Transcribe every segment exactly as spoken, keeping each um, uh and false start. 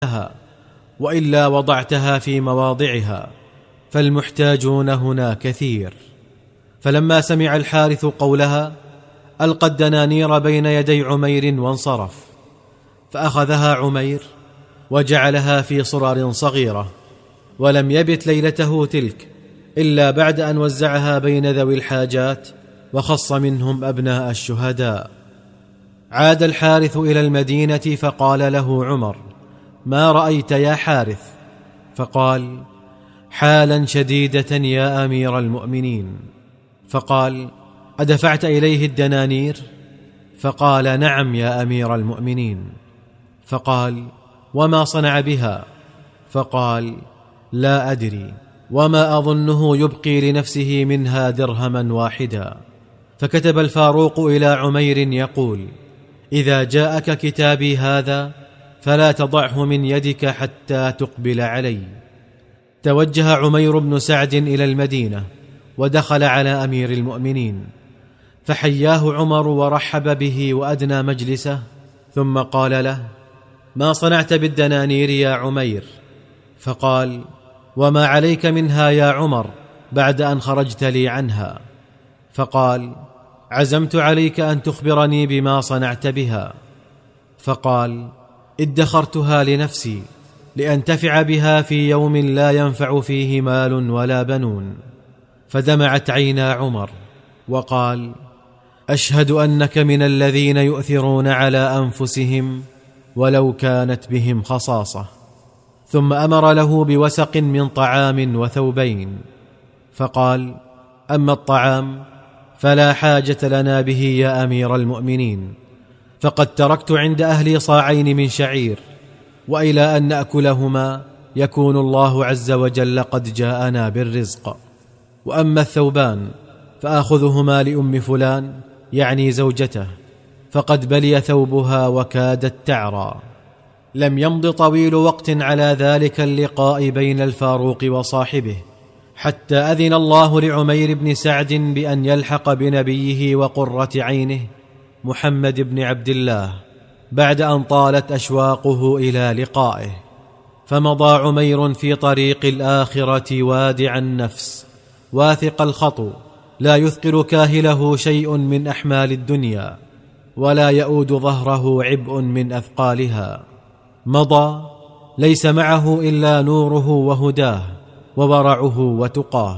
لها، وإلا وضعتها في مواضعها، فالمحتاجون هنا كثير. فلما سمع الحارث قولها ألقى الدنانير بين يدي عمير وانصرف، فأخذها عمير وجعلها في صرر صغيرة، ولم يبت ليلته تلك إلا بعد أن وزعها بين ذوي الحاجات، وخص منهم أبناء الشهداء. عاد الحارث إلى المدينة فقال له عمر: ما رأيت يا حارث؟ فقال: حالا شديدة يا أمير المؤمنين. فقال: أدفعت إليه الدنانير؟ فقال: نعم يا أمير المؤمنين. فقال: وما صنع بها؟ فقال: لا أدري، وما أظنه يبقي لنفسه منها درهما واحدا. فكتب الفاروق إلى عمير يقول: إذا جاءك كتابي هذا فلا تضعه من يدك حتى تقبل علي. توجه عمير بن سعد إلى المدينة ودخل على أمير المؤمنين، فحياه عمر ورحب به وأدنى مجلسه، ثم قال له: ما صنعت بالدنانير يا عمير؟ فقال: وما عليك منها يا عمر بعد أن خرجت لي عنها؟ فقال: عزمت عليك أن تخبرني بما صنعت بها. فقال: ادخرتها لنفسي لأنتفع بها في يوم لا ينفع فيه مال ولا بنون. فدمعت عينا عمر وقال: أشهد أنك من الذين يؤثرون على أنفسهم ولو كانت بهم خصاصة. ثم أمر له بوسق من طعام وثوبين، فقال: أما الطعام فلا حاجة لنا به يا أمير المؤمنين، فقد تركت عند أهلي صاعين من شعير، وإلى أن نأكلهما يكون الله عز وجل قد جاءنا بالرزق. وأما الثوبان فآخذهما لأم فلان، يعني زوجته، فقد بلي ثوبها وكادت تعرى. لم يمض طويل وقت على ذلك اللقاء بين الفاروق وصاحبه، حتى أذن الله لعمير بن سعد بأن يلحق بنبيه وقرة عينه محمد بن عبد الله، بعد أن طالت أشواقه إلى لقائه. فمضى عمير في طريق الآخرة وادع النفس واثق الخطو، لا يثقل كاهله شيء من أحمال الدنيا، ولا يؤود ظهره عبء من أثقالها. مضى ليس معه إلا نوره وهداه وورعه وتقاه.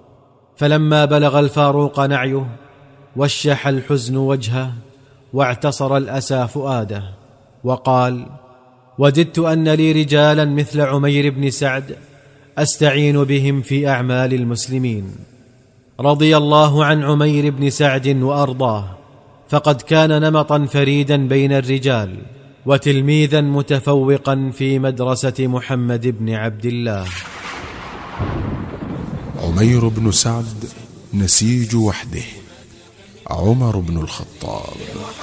فلما بلغ الفاروق نعيه وشح الحزن وجهه واعتصر الأسى فؤاده، وقال: وددت أن لي رجالا مثل عمير بن سعد أستعين بهم في أعمال المسلمين. رضي الله عن عمير بن سعد وأرضاه، فقد كان نمطا فريدا بين الرجال، وتلميذا متفوقا في مدرسة محمد بن عبد الله. عمير بن سعد نسيج وحده، عمر بن الخطاب.